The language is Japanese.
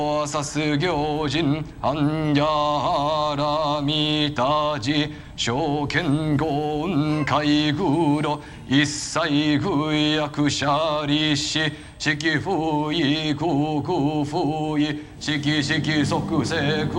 さす行人安家原見たじ証券豪運海愚路一切具役者立志式不意国不意式即成